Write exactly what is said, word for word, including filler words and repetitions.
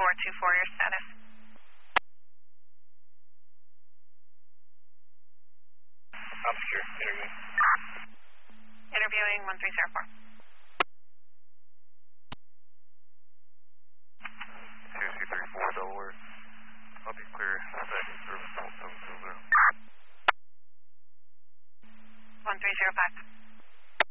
four two four, your status. I'm secure. Interviewing. Interviewing one three zero four. C C three four Delaware. I'll be clear. Second service seven two zero. one three zero five.